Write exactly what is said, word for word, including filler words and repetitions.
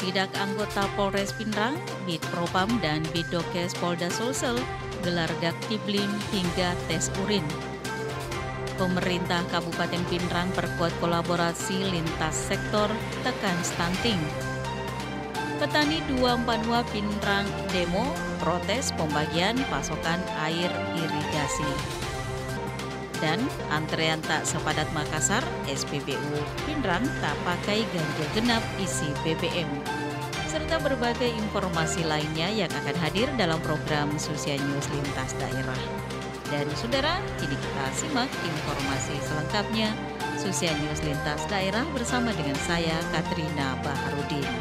Sidak anggota Polres Pindrang, Bid Propam dan Bidokes Polda Sulsel gelar Daktiblim hingga tes urin. Pemerintah Kabupaten Pindrang perkuat kolaborasi lintas sektor tekan stunting. Petani dua empat dua Pindrang demo protes pembagian pasokan air irigasi. Dan antrean tak sepadat Makassar, S P B U Pindrang tak pakai ganjil genap isi B B M. Serta berbagai informasi lainnya yang akan hadir dalam program Susia News Lintas Daerah. Dan saudara, kini kita simak informasi selengkapnya Susia News Lintas Daerah bersama dengan saya, Katrina Baharudin.